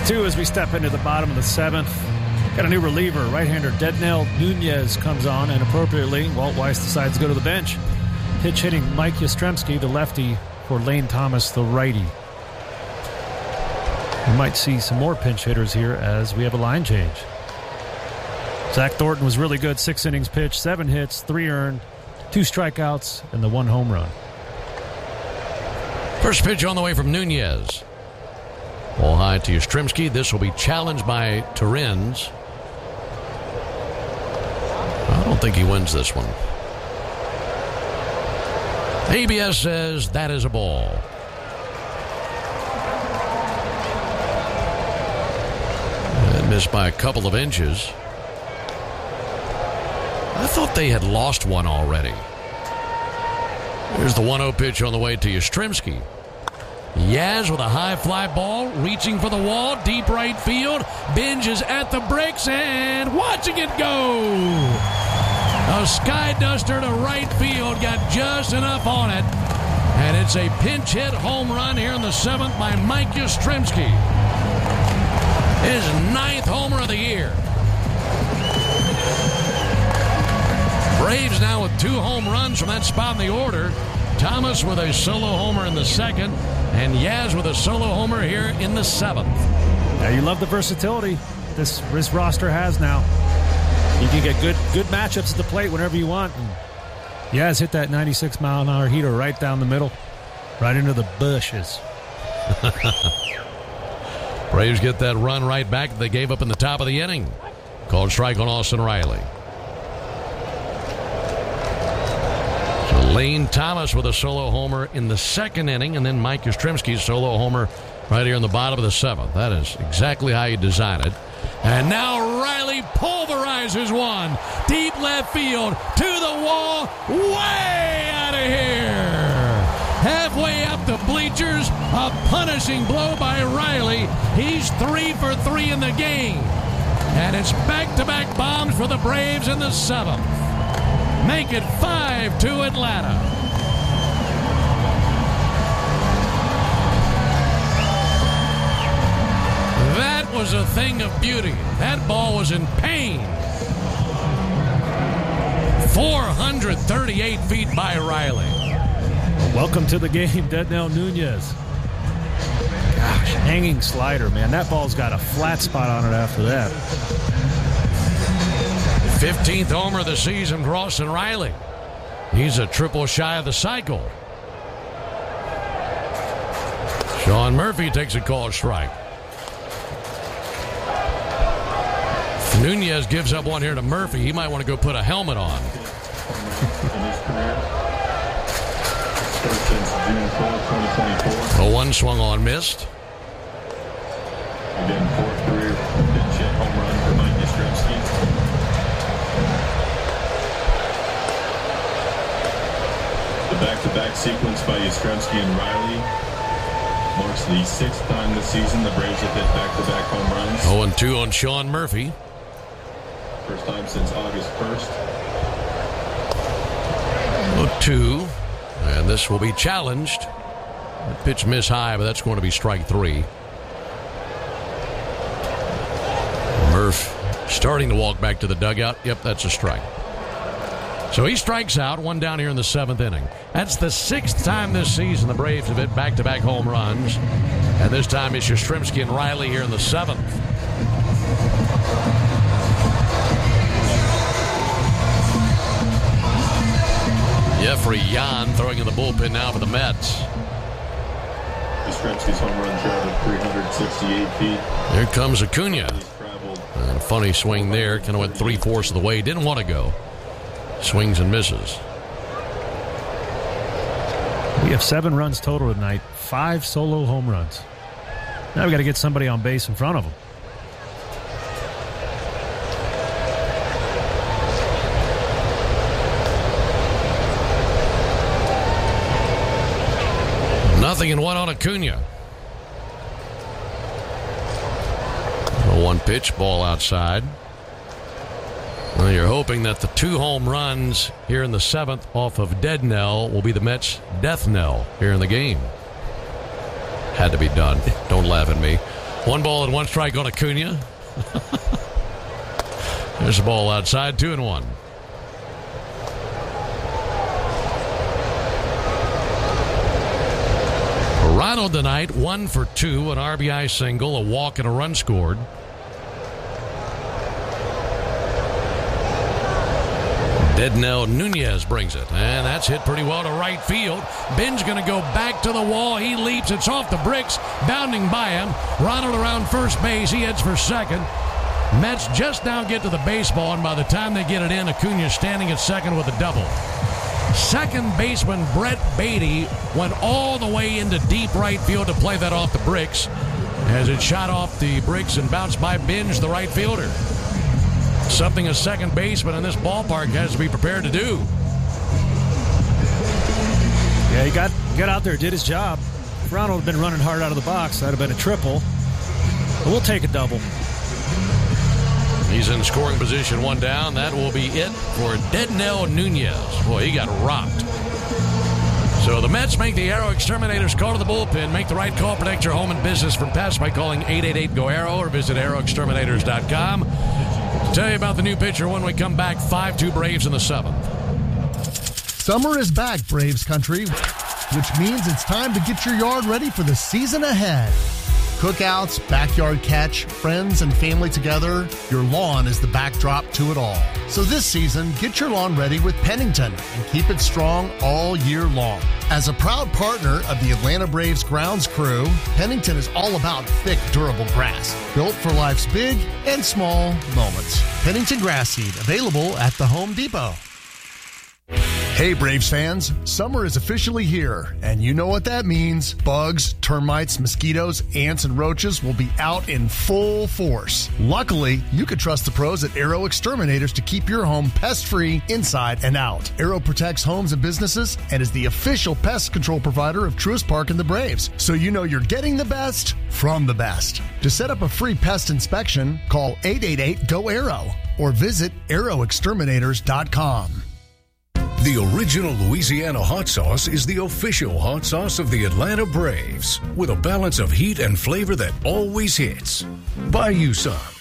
2 as we step into the bottom of the 7th. Got a new reliever. Right-hander Dednell Nunez comes on, and appropriately, Walt Weiss decides to go to the bench. Pitch hitting Mike Yastrzemski, the lefty, for Lane Thomas, the righty. We might see some more pinch hitters here as we have a line change. Zach Thornton was really good. 6 innings pitched, 7 hits, 3 earned, 2 strikeouts, and the 1 home run. First pitch on the way from Nunez. Ball high to Yastrzemski. This will be challenged by Torrens. I don't think he wins this one. ABS says that is a ball. And missed by a couple of inches. I thought they had lost one already. Here's the 1-0 pitch on the way to Yastrzemski. Yaz with a high fly ball, reaching for the wall, deep right field. Binge is at the bricks and watching it go. A sky duster to right field, got just enough on it. And it's a pinch hit home run here in the 7th by Mike Yastrzemski. His 9th homer of the year. Braves now with 2 home runs from that spot in the order. Thomas with a solo homer in the 2nd, and Yaz with a solo homer here in the 7th. Yeah, you love the versatility this roster has now. You can get good matchups at the plate whenever you want. And Yaz hit that 96-mile-an-hour heater right down the middle, right into the bushes. Braves get that run right back that they gave up in the top of the inning. Called strike on Austin Riley. Lane Thomas with a solo homer in the 2nd inning, and then Mike Yastrzemski's solo homer right here in the bottom of the 7th. That is exactly how you design it. And now Riley pulverizes one. Deep left field, to the wall, way out of here. Halfway up the bleachers, a punishing blow by Riley. He's 3 for 3 in the game. And it's back-to-back bombs for the Braves in the 7th. Make it 5-2 Atlanta. That was a thing of beauty. That ball was in pain. 438 feet by Riley. Welcome to the game, Dednell Nunez. Gosh, hanging slider, man. That ball's got a flat spot on it after that. 15th homer of the season for Austin Riley. He's a triple shy of the cycle. Sean Murphy takes a called strike. If Nunez gives up one here to Murphy, he might want to go put a helmet on. A 1 swung on, missed. Again, 4th career pinch hit home run for Mike Yastrzemski. The back-to-back sequence by Yastrzemski and Riley marks the 6th time this season the Braves have hit back-to-back home runs. 0-2 on Sean Murphy. First time since August 1st. 0-2. And this will be challenged. The pitch miss high, but that's going to be strike 3. Murph starting to walk back to the dugout. Yep, that's a strike. So he strikes out, 1 down here in the 7th inning. That's the 6th time this season the Braves have hit back-to-back home runs. And this time it's Yastrzemski and Riley here in the 7th. Jeffrey Yan throwing in the bullpen now for the Mets. Yastrzemski's home run traveled 368 feet. Here comes Acuna. And a funny swing there. Kind of went 3/4 of the way. Didn't want to go. Swings and misses. We have 7 runs total tonight. 5 solo home runs. Now we got to get somebody on base in front of them. Nothing in 1 on Acuna. A 1 pitch, ball outside. Well, you're hoping that the 2 home runs here in the 7th off of Dednell will be the Mets' death knell here in the game. Had to be done. Don't laugh at me. 1 ball and 1 strike on Acuna. There's a ball outside, 2-1. Ronald tonight, 1 for 2, an RBI single, a walk, and a run scored. Dednell Nunez brings it, and that's hit pretty well to right field. Ben's going to go back to the wall. He leaps. It's off the bricks, bounding by him. Ronald around first base. He heads for second. Mets just now get to the baseball, and by the time they get it in, Acuna's standing at second with a double. Second baseman Brett Beatty went all the way into deep right field to play that off the bricks as it shot off the bricks and bounced by Binge, the right fielder. Something a second baseman in this ballpark has to be prepared to do. Yeah, he got out there, did his job. If Ronald had been running hard out of the box, that would have been a triple. But we'll take a double. He's in scoring position, 1 down. That will be it for Dednell Nunez. Boy, he got rocked. So the Mets make the Aero Exterminators call to the bullpen. Make the right call. Protect your home and business from pests by calling 888-GO-AERO or visit aeroexterminators.com. Tell you about the new pitcher when we come back. 5-2 Braves in the 7th. Summer is back, Braves country, which means it's time to get your yard ready for the season ahead. Cookouts, backyard catch, friends and family together, your lawn is the backdrop to it all. So this season, get your lawn ready with Pennington and keep it strong all year long. As a proud partner of the Atlanta Braves grounds crew, Pennington is all about thick, durable grass, built for life's big and small moments. Pennington grass seed, available at the Home Depot. Hey Braves fans, summer is officially here, and you know what that means. Bugs, termites, mosquitoes, ants, and roaches will be out in full force. Luckily, you can trust the pros at Aero Exterminators to keep your home pest-free inside and out. Aero protects homes and businesses and is the official pest control provider of Truist Park and the Braves, so you know you're getting the best from the best. To set up a free pest inspection, call 888-GO-AERO or visit aeroexterminators.com. The original Louisiana hot sauce is the official hot sauce of the Atlanta Braves, with a balance of heat and flavor that always hits. Buy you some